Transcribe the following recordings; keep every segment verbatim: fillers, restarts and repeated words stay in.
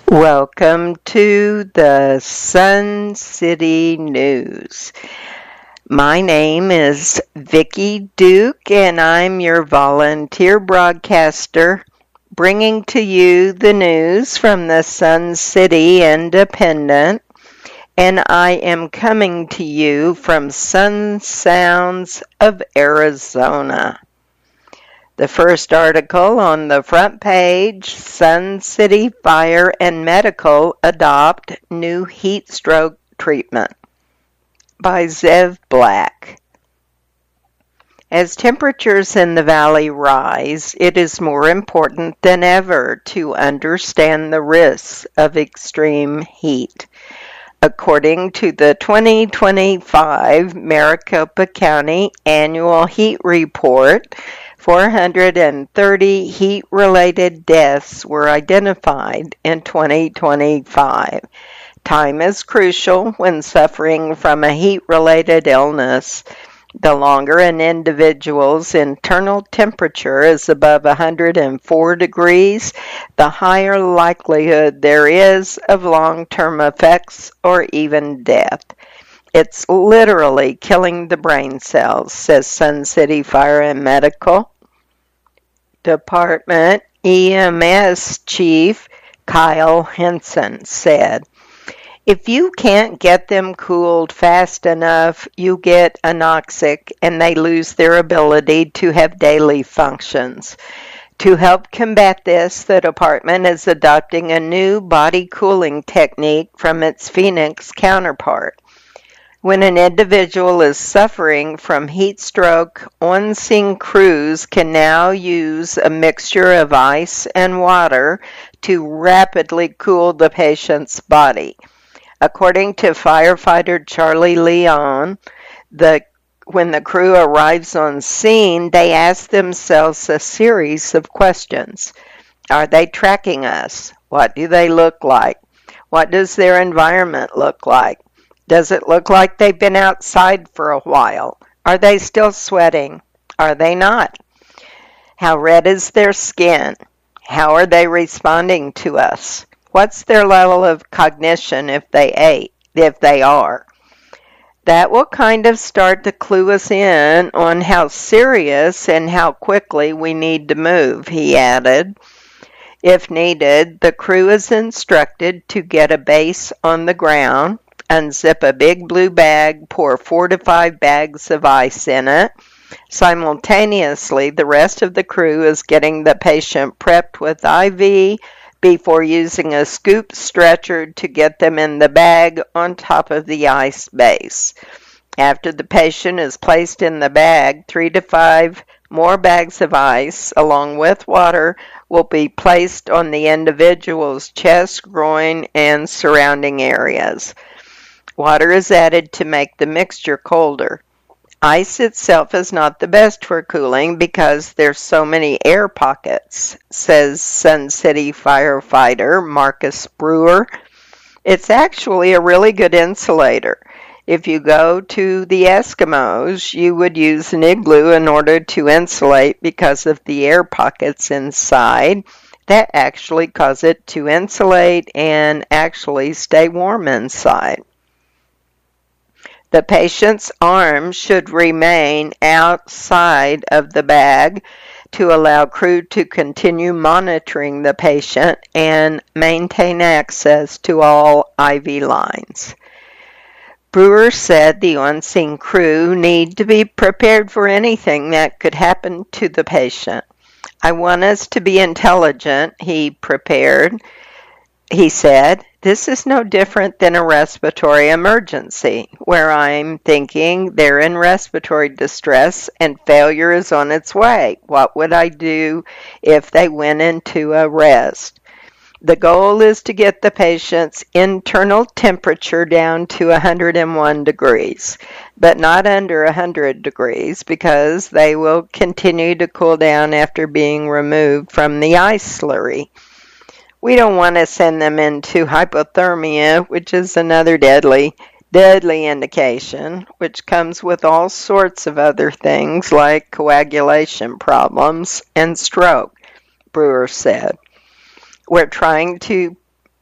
Welcome to the Sun City News. My name is Vicki Duke and I'm your volunteer broadcaster bringing to you the news from the Sun City Independent, and I am coming to you from Sun Sounds of Arizona. The first article on the front page, Sun City Fire and Medical adopt new heat stroke treatment, by Zev Black. As temperatures in the valley rise, it is more important than ever to understand the risks of extreme heat. According to the twenty twenty-five Maricopa County Annual Heat Report, four hundred thirty heat-related deaths were identified in twenty twenty-five. Time is crucial when suffering from a heat-related illness. The longer an individual's internal temperature is above one hundred four degrees, the higher likelihood there is of long-term effects or even death. It's literally killing the brain cells, says Sun City Fire and Medical Department E M S Chief Kyle Henson said, "If you can't get them cooled fast enough, you get anoxic and they lose their ability to have daily functions. To help combat this, the department is adopting a new body cooling technique from its Phoenix counterpart. When an individual is suffering from heat stroke, on-scene crews can now use a mixture of ice and water to rapidly cool the patient's body. According to firefighter Charlie Leon, the when the crew arrives on scene, they ask themselves a series of questions. Are they tracking us? What do they look like? What does their environment look like? Does it look like they've been outside for a while? Are they still sweating? Are they not? How red is their skin? How are they responding to us? What's their level of cognition if they ate, if they are? That will kind of start to clue us in on how serious and how quickly we need to move," he added. If needed, the crew is instructed to get a base on the ground, unzip a big blue bag, pour four to five bags of ice in it. Simultaneously, the rest of the crew is getting the patient prepped with I V before using a scoop stretcher to get them in the bag on top of the ice base. After the patient is placed in the bag, three to five more bags of ice, along with water, will be placed on the individual's chest, groin, and surrounding areas. Water is added to make the mixture colder. Ice itself is not the best for cooling because there's so many air pockets, says Sun City firefighter Marcus Brewer. It's actually a really good insulator. If you go to the Eskimos, you would use an igloo in order to insulate because of the air pockets inside that actually cause it to insulate and actually stay warm inside. The patient's arms should remain outside of the bag to allow crew to continue monitoring the patient and maintain access to all I V lines. Brewer said the on-scene crew need to be prepared for anything that could happen to the patient. "I want us to be intelligent," he prepared. He said, "This is no different than a respiratory emergency, where I'm thinking they're in respiratory distress and failure is on its way. What would I do if they went into arrest?" The goal is to get the patient's internal temperature down to one hundred one degrees, but not under one hundred degrees because they will continue to cool down after being removed from the ice slurry. We don't want to send them into hypothermia, which is another deadly, deadly indication, which comes with all sorts of other things like coagulation problems and stroke, Brewer said. We're trying to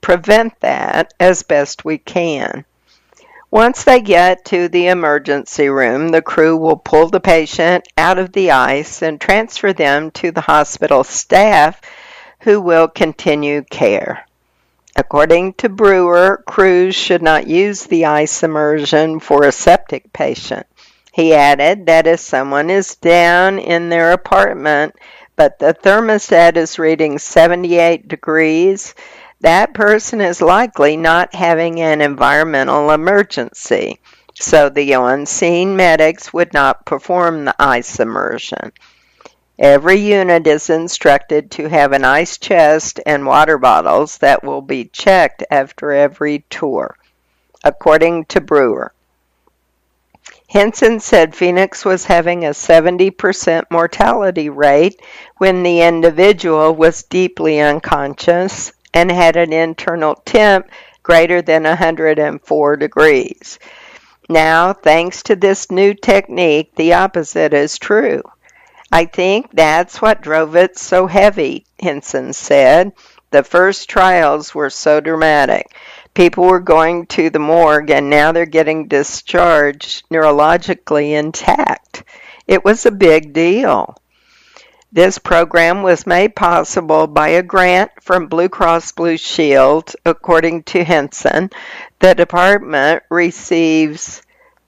prevent that as best we can. Once they get to the emergency room, the crew will pull the patient out of the ice and transfer them to the hospital staff who will continue care. According to Brewer, crews should not use the ice immersion for a septic patient. He added that if someone is down in their apartment, but the thermostat is reading seventy-eight degrees, that person is likely not having an environmental emergency, so the on-scene medics would not perform the ice immersion. Every unit is instructed to have an ice chest and water bottles that will be checked after every tour, according to Brewer. Henson said Phoenix was having a seventy percent mortality rate when the individual was deeply unconscious and had an internal temp greater than one hundred four degrees. Now, thanks to this new technique, the opposite is true. I think that's what drove it so heavy, Henson said. The first trials were so dramatic. People were going to the morgue and now they're getting discharged neurologically intact. It was a big deal. This program was made possible by a grant from Blue Cross Blue Shield. According to Henson, the department receives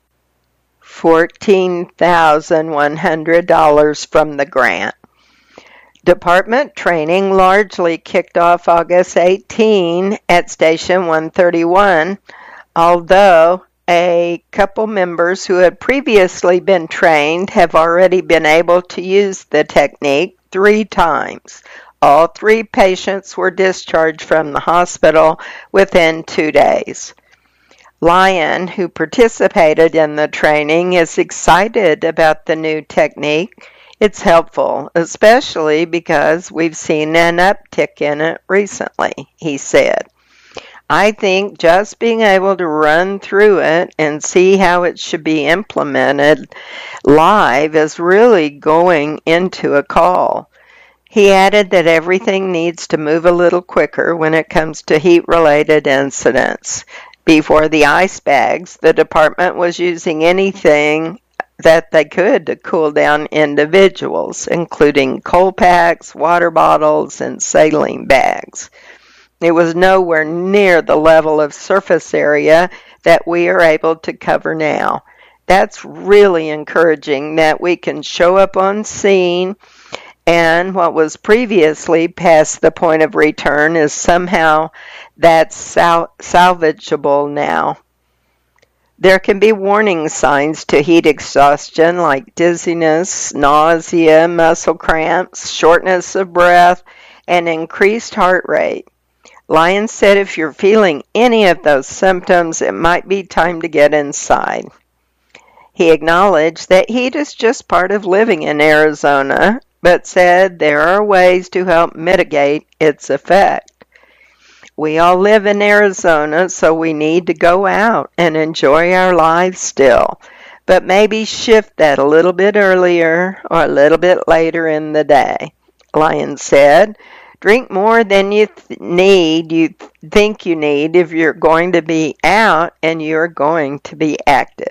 fourteen thousand one hundred dollars from the grant. Department training largely kicked off August eighteenth at Station one thirty-one, although a couple members who had previously been trained have already been able to use the technique three times. All three patients were discharged from the hospital within two days. Lyon, who participated in the training, is excited about the new technique. It's helpful, especially because we've seen an uptick in it recently, he said. I think just being able to run through it and see how it should be implemented live is really going into a call. He added that everything needs to move a little quicker when it comes to heat-related incidents. Before the ice bags, the department was using anything that they could to cool down individuals, including coal packs, water bottles, and saline bags. It was nowhere near the level of surface area that we are able to cover now. That's really encouraging that we can show up on scene and what was previously past the point of return is somehow that's sal- salvageable now. There can be warning signs to heat exhaustion like dizziness, nausea, muscle cramps, shortness of breath, and increased heart rate. Lyon said if you're feeling any of those symptoms, it might be time to get inside. He acknowledged that heat is just part of living in Arizona, but said there are ways to help mitigate its effect. We all live in Arizona, so we need to go out and enjoy our lives still, but maybe shift that a little bit earlier or a little bit later in the day. Lyon said, drink more than you th- need, you th- think you need if you're going to be out and you're going to be active.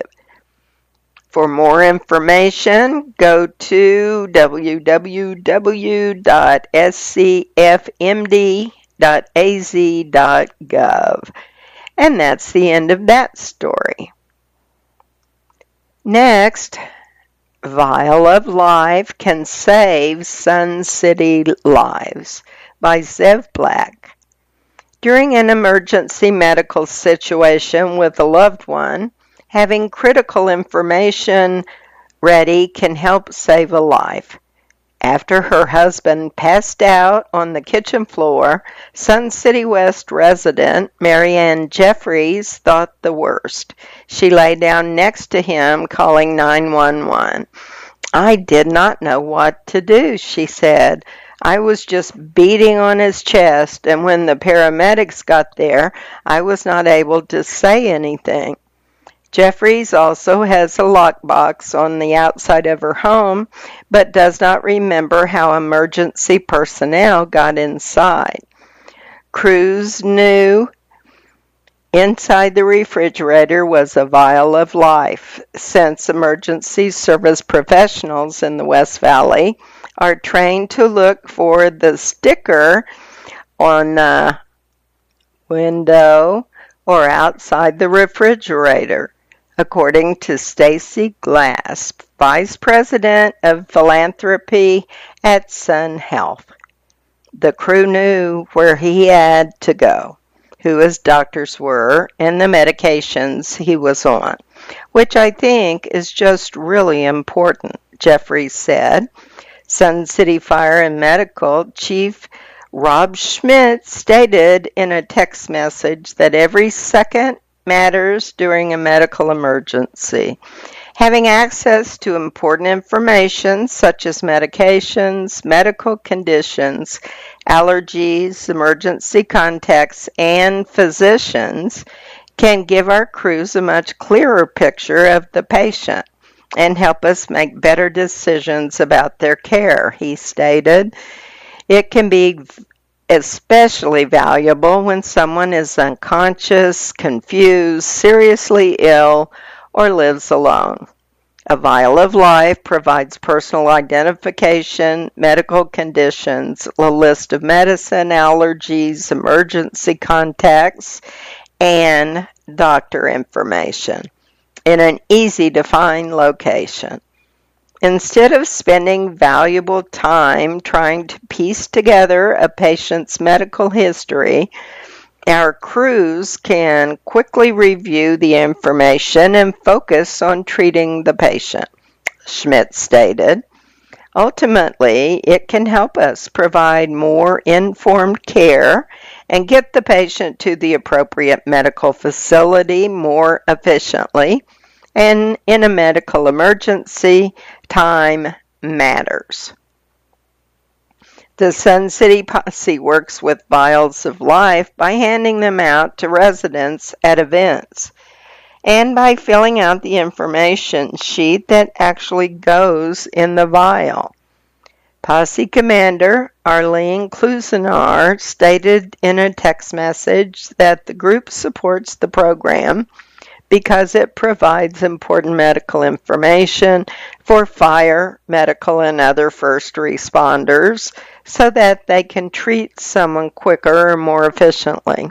For more information, go to w w w dot s c f m d dot a z dot gov. And that's the end of that story. Next, Vial of Life Can Save Sun City Lives by Zev Black. During an emergency medical situation with a loved one, having critical information ready can help save a life. After her husband passed out on the kitchen floor, Sun City West resident Marianne Jeffries thought the worst. She lay down next to him, calling nine one one. I did not know what to do, she said. I was just beating on his chest, and when the paramedics got there, I was not able to say anything. Jeffries also has a lockbox on the outside of her home, but does not remember how emergency personnel got inside. Crews knew inside the refrigerator was a vial of life, since emergency service professionals in the West Valley are trained to look for the sticker on the window or outside the refrigerator, according to Stacy Glass, Vice President of Philanthropy at Sun Health. The crew knew where he had to go, who his doctors were, and the medications he was on, which I think is just really important, Jeffries said. Sun City Fire and Medical Chief Rob Schmidt stated in a text message that every second matters during a medical emergency. Having access to important information such as medications, medical conditions, allergies, emergency contacts, and physicians can give our crews a much clearer picture of the patient and help us make better decisions about their care, he stated. It can be especially valuable when someone is unconscious, confused, seriously ill, or lives alone. A vial of life provides personal identification, medical conditions, a list of medicine, allergies, emergency contacts, and doctor information in an easy-to-find location. Instead of spending valuable time trying to piece together a patient's medical history, our crews can quickly review the information and focus on treating the patient, Schmidt stated. Ultimately, it can help us provide more informed care and get the patient to the appropriate medical facility more efficiently. And in a medical emergency, time matters. The Sun City Posse works with vials of life by handing them out to residents at events and by filling out the information sheet that actually goes in the vial. Posse Commander Arlene Klusenar stated in a text message that the group supports the program because it provides important medical information for fire, medical, and other first responders so that they can treat someone quicker or more efficiently.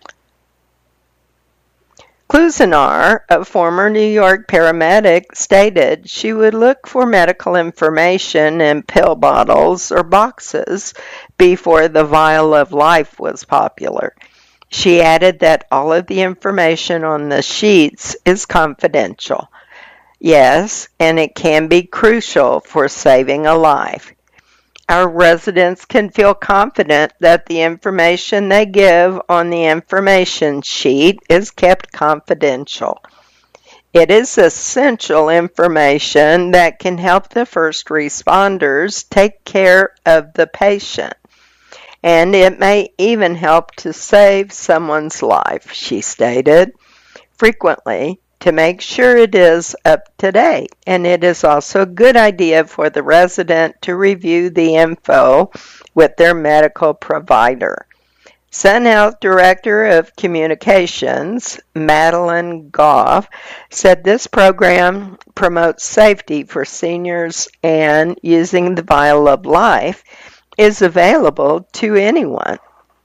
Klusenar, a former New York paramedic, stated she would look for medical information in pill bottles or boxes before the vial of life was popular. She added that all of the information on the sheets is confidential. Yes, and it can be crucial for saving a life. Our residents can feel confident that the information they give on the information sheet is kept confidential. It is essential information that can help the first responders take care of the patient. And it may even help to save someone's life, she stated. Frequently, to make sure it is up to date, and it is also a good idea for the resident to review the info with their medical provider. Sun Health Director of Communications, Madeline Goff, said this program promotes safety for seniors and using the vial of life is available to anyone.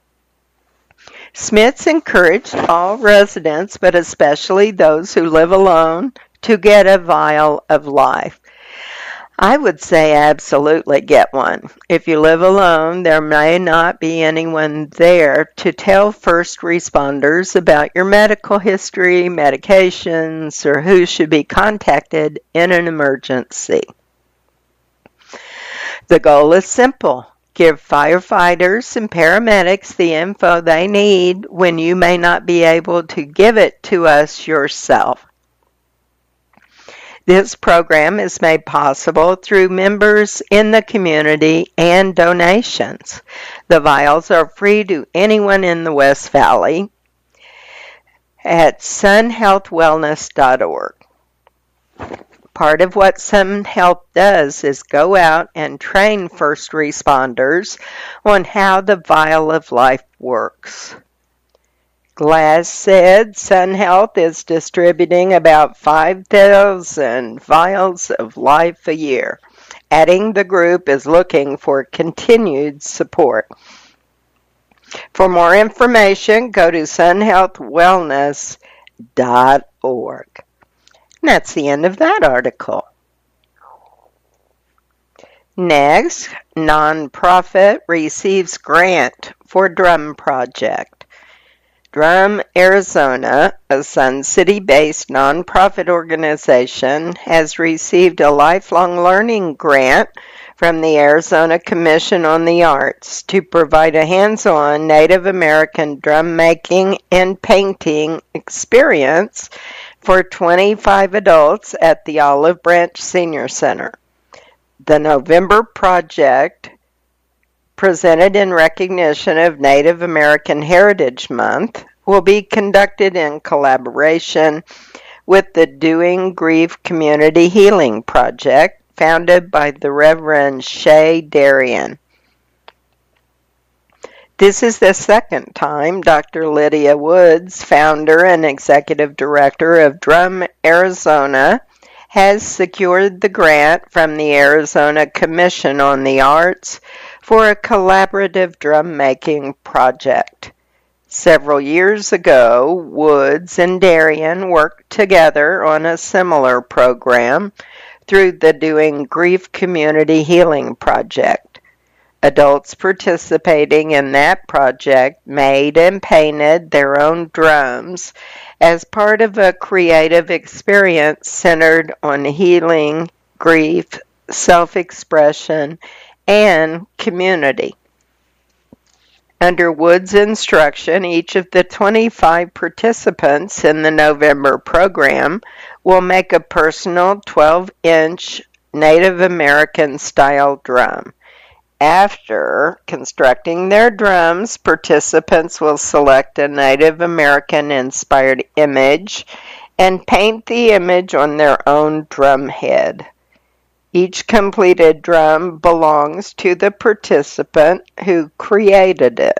Smiths encouraged all residents, but especially those who live alone, to get a vial of life. I would say absolutely get one. If you live alone, there may not be anyone there to tell first responders about your medical history, medications, or who should be contacted in an emergency. The goal is simple. Give firefighters and paramedics the info they need when you may not be able to give it to us yourself. This program is made possible through members in the community and donations. The vials are free to anyone in the West Valley at sun health wellness dot org. Part of what Sun Health does is go out and train first responders on how the vial of life works. Glass said Sun Health is distributing about five thousand vials of life a year, adding the group is looking for continued support. For more information, go to sun health wellness dot org. And that's the end of that article. Next, nonprofit receives grant for Drum Project. Drum, Arizona, a Sun City-based nonprofit organization, has received a lifelong learning grant from the Arizona Commission on the Arts to provide a hands-on Native American drum making and painting experience for twenty-five adults at the Olive Branch Senior Center. The November project, presented in recognition of Native American Heritage Month, will be conducted in collaboration with the Doing Grief Community Healing Project, founded by the Reverend Shay Darian. This is the second time Doctor Lydia Woods, founder and executive director of Drum Arizona, has secured the grant from the Arizona Commission on the Arts for a collaborative drum-making project. Several years ago, Woods and Darian worked together on a similar program through the Doing Grief Community Healing Project. Adults participating in that project made and painted their own drums as part of a creative experience centered on healing, grief, self-expression, and community. Under Wood's instruction, each of the twenty-five participants in the November program will make a personal twelve-inch Native American-style drum. After constructing their drums, participants will select a Native American-inspired image and paint the image on their own drum head. Each completed drum belongs to the participant who created it.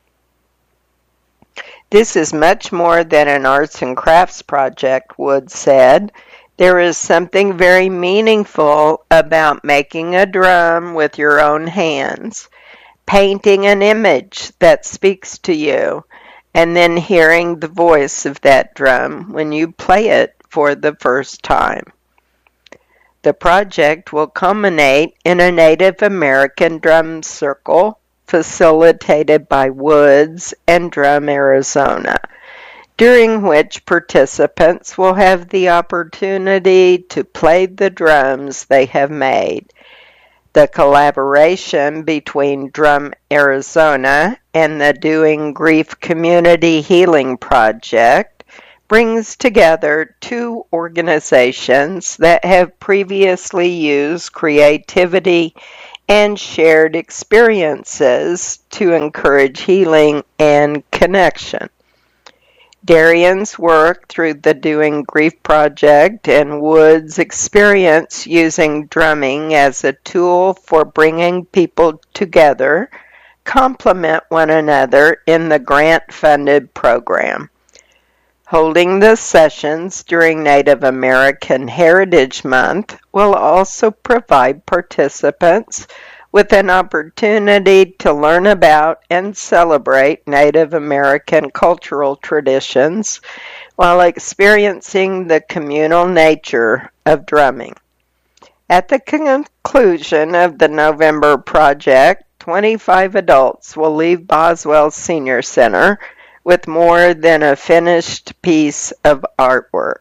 This is much more than an arts and crafts project, Wood said. There is something very meaningful about making a drum with your own hands, painting an image that speaks to you, and then hearing the voice of that drum when you play it for the first time. The project will culminate in a Native American drum circle facilitated by Woods and Drum Arizona, during which participants will have the opportunity to play the drums they have made. The collaboration between Drum Arizona and the Doing Grief Community Healing Project brings together two organizations that have previously used creativity and shared experiences to encourage healing and connection. Darian's work through the Doing Grief Project and Wood's experience using drumming as a tool for bringing people together complement one another in the grant-funded program. Holding the sessions during Native American Heritage Month will also provide participants with an opportunity to learn about and celebrate Native American cultural traditions while experiencing the communal nature of drumming. At the conclusion of the November project, twenty-five adults will leave Boswell Senior Center with more than a finished piece of artwork.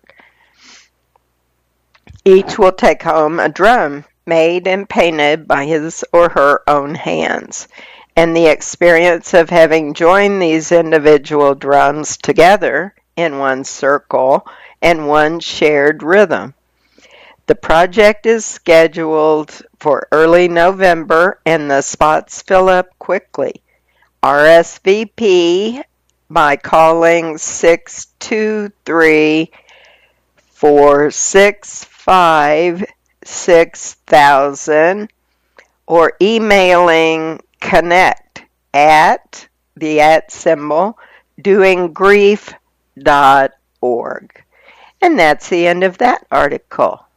Each will take home a drum made and painted by his or her own hands, and the experience of having joined these individual drums together in one circle and one shared rhythm. The project is scheduled for early November, and the spots fill up quickly. R S V P by calling six two three, four six five six thousand or emailing connect at the at symbol doing grief dot org. And that's the end of that article.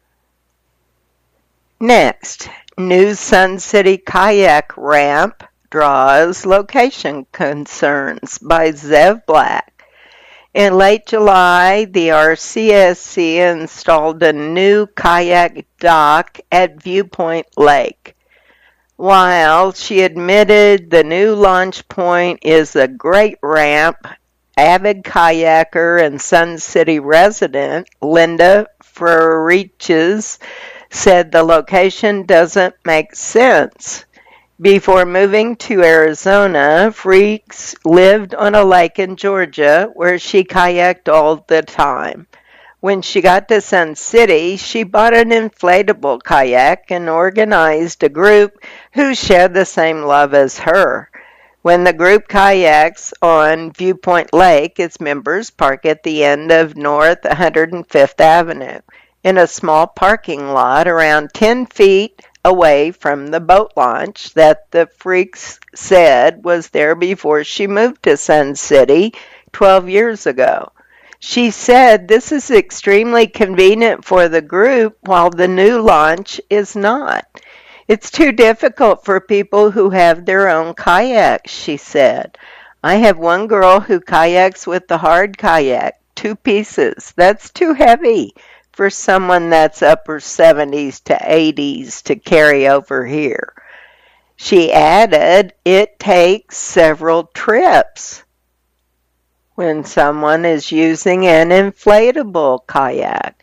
Next, new Sun City kayak ramp draws location concerns by Zev Black. In late July, the R C S C installed a new kayak dock at Viewpoint Lake. While she admitted the new launch point is a great ramp, avid kayaker and Sun City resident Linda Freriches said the location doesn't make sense. Before moving to Arizona, Freaks lived on a lake in Georgia where she kayaked all the time. When she got to Sun City, she bought an inflatable kayak and organized a group who shared the same love as her. When the group kayaks on Viewpoint Lake, its members park at the end of North one hundred fifth Avenue in a small parking lot around ten feet away from the boat launch that the Freaks said was there before she moved to Sun City twelve years ago. She said this is extremely convenient for the group while the new launch is not. It's too difficult for people who have their own kayaks, she said. I have one girl who kayaks with the hard kayak, two pieces. That's too heavy for someone that's upper seventies to eighties to carry over here. She added, it takes several trips when someone is using an inflatable kayak.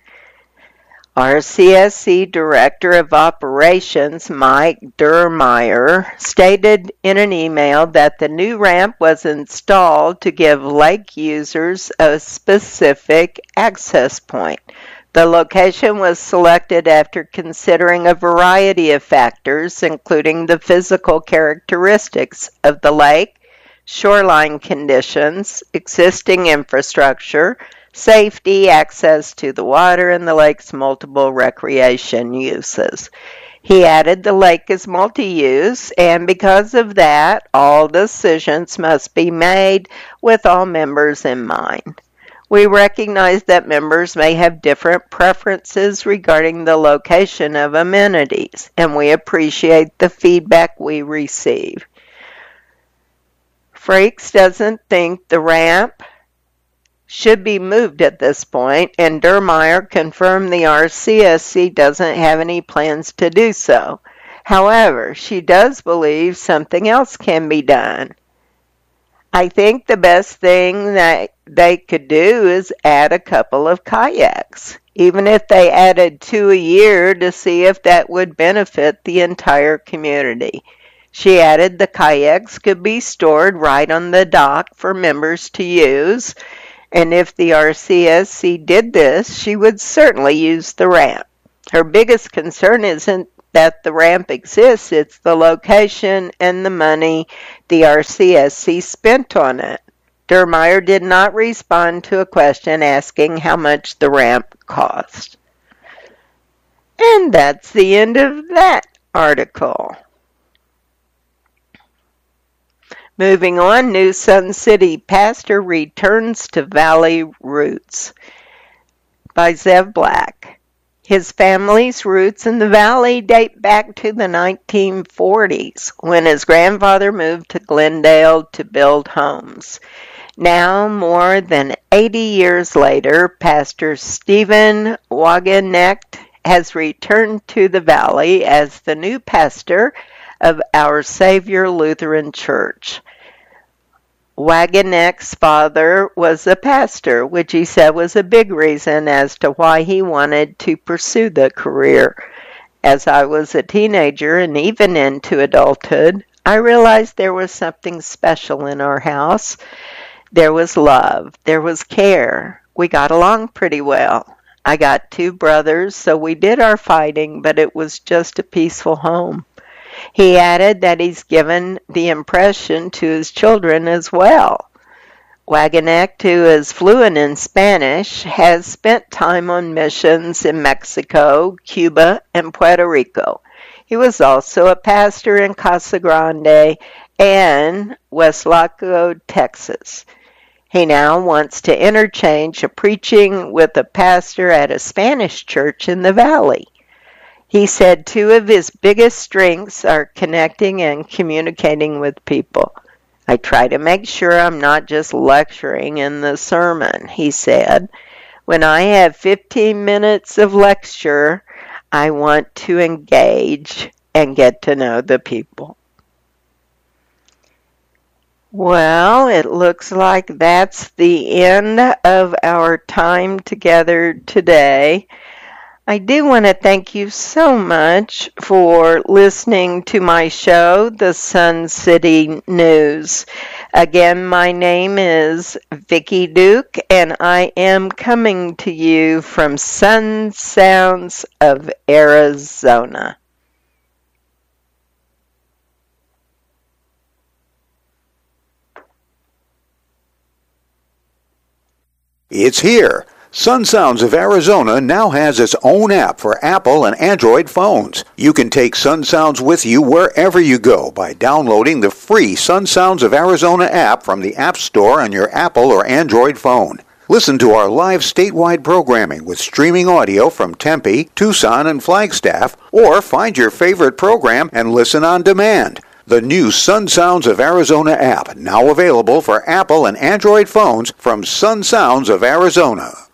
R C S C Director of Operations Mike Dermeyer stated in an email that the new ramp was installed to give lake users a specific access point. The location was selected after considering a variety of factors, including the physical characteristics of the lake, shoreline conditions, existing infrastructure, safety, access to the water, and the lake's multiple recreation uses. He added the lake is multi-use, and because of that, all decisions must be made with all members in mind. We recognize that members may have different preferences regarding the location of amenities, and we appreciate the feedback we receive. Frakes doesn't think the ramp should be moved at this point, and Dermeyer confirmed the R C S C doesn't have any plans to do so. However, she does believe something else can be done. I think the best thing that they could do is add a couple of kayaks, even if they added two a year to see if that would benefit the entire community. She added the kayaks could be stored right on the dock for members to use, and if the R C S C did this, she would certainly use the ramp. Her biggest concern isn't that the ramp exists, it's the location and the money the R C S C spent on it. Dermeyer did not respond to a question asking how much the ramp cost. And that's the end of that article. Moving on, new Sun City pastor returns to Valley roots by Zev Black. His family's roots in the Valley date back to the nineteen forties, when his grandfather moved to Glendale to build homes. Now, more than eighty years later, Pastor Stephen Wagenknecht has returned to the Valley as the new pastor of Our Savior Lutheran Church. Wagenknecht's father was a pastor, which he said was a big reason as to why he wanted to pursue the career. As I was a teenager and even into adulthood, I realized there was something special in our house. There was love. There was care. We got along pretty well. I got two brothers, so we did our fighting, but it was just a peaceful home. He added that he's given the impression to his children as well. Wagenknecht, who is fluent in Spanish, has spent time on missions in Mexico, Cuba, and Puerto Rico. He was also a pastor in Casa Grande and Weslaco, Texas. He now wants to interchange a preaching with a pastor at a Spanish church in the valley. He said two of his biggest strengths are connecting and communicating with people. I try to make sure I'm not just lecturing in the sermon, he said. When I have fifteen minutes of lecture, I want to engage and get to know the people. Well, it looks like that's the end of our time together today. I do want to thank you so much for listening to my show, The Sun City News. Again, my name is Vicki Duke, and I am coming to you from Sun Sounds of Arizona. It's here. Sun Sounds of Arizona now has its own app for Apple and Android phones. You can take Sun Sounds with you wherever you go by downloading the free Sun Sounds of Arizona app from the App Store on your Apple or Android phone. Listen to our live statewide programming with streaming audio from Tempe, Tucson, and Flagstaff, or find your favorite program and listen on demand. The new Sun Sounds of Arizona app, now available for Apple and Android phones from Sun Sounds of Arizona.